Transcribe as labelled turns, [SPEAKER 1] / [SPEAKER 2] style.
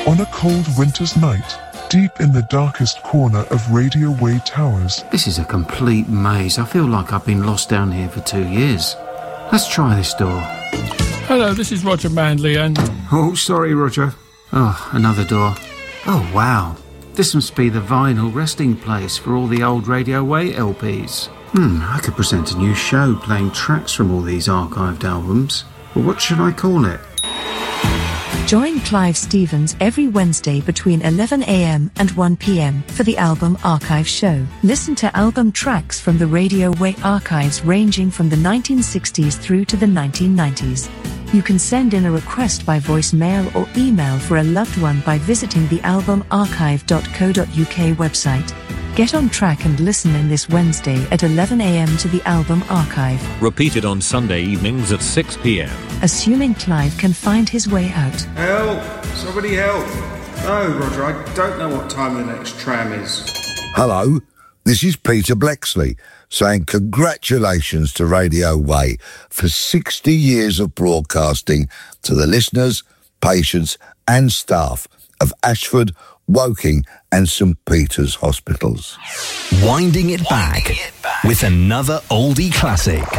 [SPEAKER 1] On a cold winter's night, deep in the darkest corner of Radio Way Towers.
[SPEAKER 2] This is a complete maze. I feel like I've been lost down here for 2 years. Let's try this door.
[SPEAKER 3] Hello, this is Roger Manley and...
[SPEAKER 2] Oh, sorry, Roger. Oh, another door. Oh, wow. This must be the vinyl resting place for all the old Radio Way LPs. I could present a new show playing tracks from all these archived albums. Well, what should I call it?
[SPEAKER 4] Join Clive Stevens every Wednesday between 11 a.m. and 1 p.m. for the Album Archive Show. Listen to album tracks from the Radio Way archives ranging from the 1960s through to the 1990s. You can send in a request by voicemail or email for a loved one by visiting the albumarchive.co.uk website. Get on track and listen in this Wednesday at 11 a.m. to the Album Archive.
[SPEAKER 5] Repeated on Sunday evenings at 6 p.m.
[SPEAKER 4] Assuming Clive can find his way out.
[SPEAKER 6] Help! Somebody help! No, Roger, I don't know what time the next tram is.
[SPEAKER 7] Hello, this is Peter Blexley saying congratulations to Radio Way for 60 years of broadcasting to the listeners, patients and staff of Ashford, Woking and St Peter's hospitals.
[SPEAKER 8] Winding it back with another oldie classic.